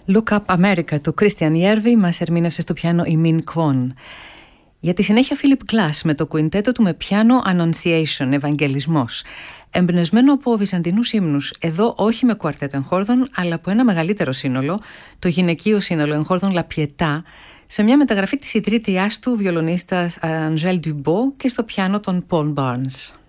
Look Up America του Christian Järvi μας ερμήνευσε στο πιάνο η Min Kwon. Για τη συνέχεια Philip Glass με το κουιντέτο του με πιάνο Annunciation, Ευαγγελισμός. Εμπνευσμένο από βυζαντινούς ύμνους, εδώ όχι με κουαρτέτο εγχόρδων, αλλά από ένα μεγαλύτερο σύνολο, το γυναικείο σύνολο εγχόρδων La Pietà, σε μια μεταγραφή της ιδρύτριάς του βιολονίστας Angèle Dubos και στο πιάνο των Paul Barnes.